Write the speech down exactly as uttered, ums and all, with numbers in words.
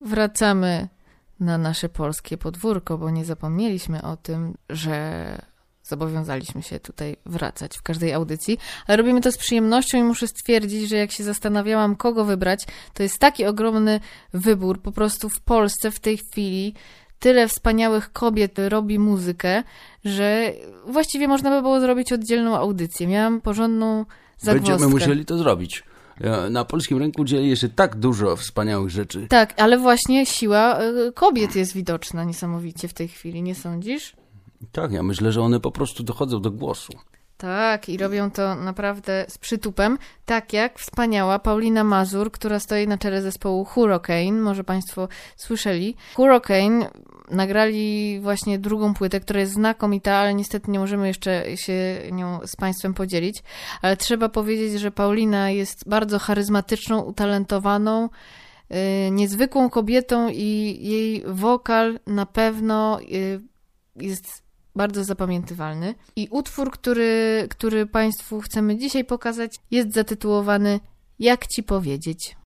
wracamy na nasze polskie podwórko, bo nie zapomnieliśmy o tym, że zobowiązaliśmy się tutaj wracać w każdej audycji, ale robimy to z przyjemnością i muszę stwierdzić, że jak się zastanawiałam, kogo wybrać, to jest taki ogromny wybór. Po prostu w Polsce w tej chwili tyle wspaniałych kobiet robi muzykę, że właściwie można by było zrobić oddzielną audycję. Miałam porządną zagwozdkę. Będziemy musieli to zrobić. Na polskim rynku dzieje się tak dużo wspaniałych rzeczy. Tak, ale właśnie siła kobiet jest widoczna niesamowicie w tej chwili, nie sądzisz? Tak, ja myślę, że one po prostu dochodzą do głosu. Tak, i robią to naprawdę z przytupem, tak jak wspaniała Paulina Mazur, która stoi na czele zespołu Hurricane, może Państwo słyszeli. Hurricane nagrali właśnie drugą płytę, która jest znakomita, ale niestety nie możemy jeszcze się nią z Państwem podzielić, ale trzeba powiedzieć, że Paulina jest bardzo charyzmatyczną, utalentowaną, yy, niezwykłą kobietą i jej wokal na pewno yy, jest bardzo zapamiętywalny. I utwór, który, który Państwu chcemy dzisiaj pokazać, jest zatytułowany Jak Ci powiedzieć.